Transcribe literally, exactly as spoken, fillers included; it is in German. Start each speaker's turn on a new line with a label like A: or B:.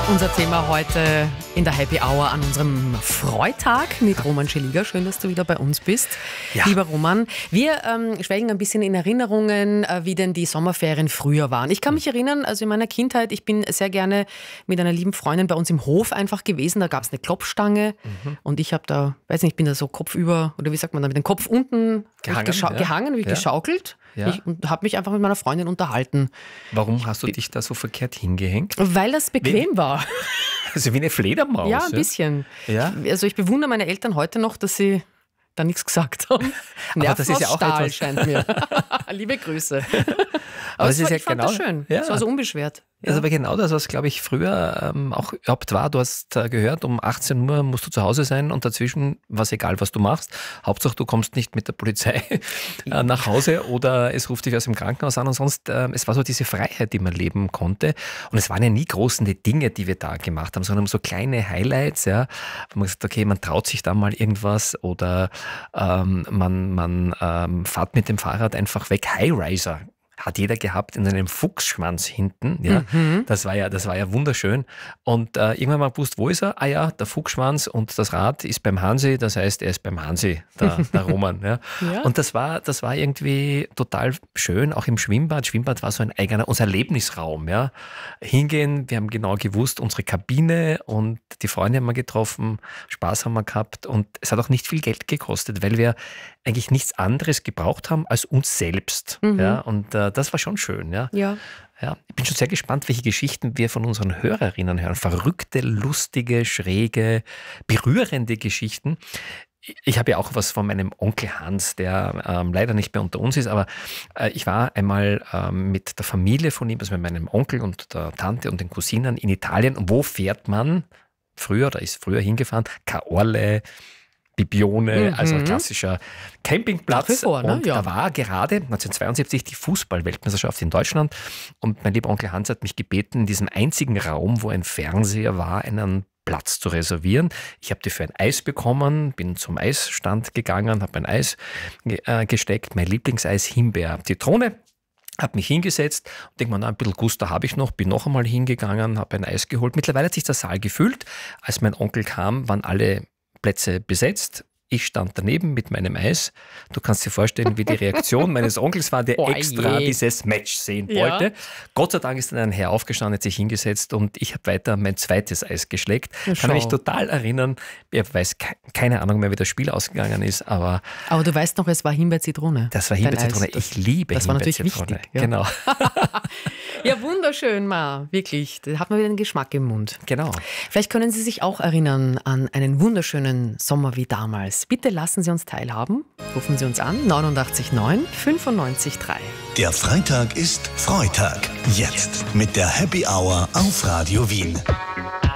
A: Unser Thema heute in der Happy Hour an unserem Freitag mit Roman Scheliger. Schön, dass du wieder bei uns bist, ja. Lieber Roman. Wir ähm, schwelgen ein bisschen in Erinnerungen, äh, wie denn die Sommerferien früher waren. Ich kann mich erinnern, also in meiner Kindheit, ich bin sehr gerne mit einer lieben Freundin bei uns im Hof einfach gewesen. Da gab es eine Klopfstange mhm. und ich habe da, weiß nicht, ich bin da so kopfüber, oder wie sagt man da, mit dem Kopf unten
B: gehangen,
A: gescha-
B: ja.
A: gehangen wie
B: ja.
A: geschaukelt.
B: Ja.
A: Ich habe mich einfach mit meiner Freundin unterhalten.
B: Warum hast du dich da so verkehrt hingehängt?
A: Weil das bequem
B: wie,
A: war.
B: Also wie eine Fledermaus.
A: Ja, ein bisschen.
B: Ja?
A: Also ich bewundere meine Eltern heute noch, dass sie da nichts gesagt haben.
B: Aber das ist ja auch
A: Stahl,
B: etwas.
A: Scheint mir. Liebe Grüße. Aber,
B: Aber
A: es
B: es ist
A: war,
B: ja
A: ich fand
B: genau,
A: das schön.
B: ja.
A: Es war so unbeschwert.
B: Das ist aber genau das, was, glaube ich, früher ähm, auch überhaupt war. Du hast äh, gehört, um achtzehn Uhr musst du zu Hause sein und dazwischen war es egal, was du machst. Hauptsache, du kommst nicht mit der Polizei äh, nach Hause oder es ruft dich aus dem Krankenhaus an und sonst, äh, es war so diese Freiheit, die man leben konnte. Und es waren ja nie große Dinge, die wir da gemacht haben, sondern so kleine Highlights, ja, wo man gesagt hat, okay, man traut sich da mal irgendwas oder ähm, man, man ähm, fährt mit dem Fahrrad einfach weg. Highriser hat jeder gehabt in einem Fuchsschwanz hinten, ja, mhm. das war ja, das war ja wunderschön. Und äh, irgendwann mal gewusst, wo ist er? Ah ja, der Fuchsschwanz und das Rad ist beim Hansi, das heißt, er ist beim Hansi, der, der Roman, ja. ja. Und das war, das war irgendwie total schön, auch im Schwimmbad. Schwimmbad war so ein eigener, unser Erlebnisraum, ja. Hingehen, wir haben genau gewusst, unsere Kabine und die Freunde haben wir getroffen, Spaß haben wir gehabt und es hat auch nicht viel Geld gekostet, weil wir eigentlich nichts anderes gebraucht haben als uns selbst, mhm. ja. Und äh, das war schon schön, ja.
A: Ja.
B: Ja, ich bin schon sehr gespannt, welche Geschichten wir von unseren Hörerinnen hören. Verrückte, lustige, schräge, berührende Geschichten. Ich habe ja auch was von meinem Onkel Hans, der ähm, leider nicht mehr unter uns ist, aber äh, ich war einmal ähm, mit der Familie von ihm, also mit meinem Onkel und der Tante und den Cousinen in Italien. Und wo fährt man früher, oder ist früher hingefahren? Caorle, Bibione, mhm. also ein klassischer Campingplatz.
A: Vor, ne?
B: Und
A: ja.
B: da war gerade neunzehnhundertzweiundsiebzig die Fußball-Weltmeisterschaft in Deutschland und mein lieber Onkel Hans hat mich gebeten, in diesem einzigen Raum, wo ein Fernseher war, einen Platz zu reservieren. Ich habe dafür ein Eis bekommen, bin zum Eisstand gegangen, habe ein Eis äh, gesteckt, mein Lieblingseis Himbeer, Zitrone. Habe mich hingesetzt und denke mal, na, ein bisschen Guster habe ich noch, bin noch einmal hingegangen, habe ein Eis geholt. Mittlerweile hat sich der Saal gefüllt. Als mein Onkel kam, waren alle Plätze besetzt. Ich stand daneben mit meinem Eis. Du kannst dir vorstellen, wie die Reaktion meines Onkels war, der oh, extra je. dieses Match sehen ja. wollte. Gott sei Dank ist dann ein Herr aufgestanden, hat sich hingesetzt und ich habe weiter mein zweites Eis geschleckt. Ja, kann mich total erinnern. Ich weiß keine Ahnung mehr, wie das Spiel ausgegangen ist, aber...
A: Aber du weißt noch, es war Himbeer-Zitrone.
B: Das war Himbeer-Zitrone. Ich liebe
A: das
B: Himbeer-Zitrone.
A: Das war natürlich wichtig. Ja.
B: Genau.
A: Ja, wunderschön, Ma. Wirklich. Da hat man wieder den Geschmack im Mund.
B: Genau.
A: Vielleicht können Sie sich auch erinnern an einen wunderschönen Sommer wie damals. Bitte lassen Sie uns teilhaben. Rufen Sie uns an, neunundachtzig neun fünfundneunzig drei.
C: Der Freitag ist Freitag. Jetzt mit der Happy Hour auf Radio Wien.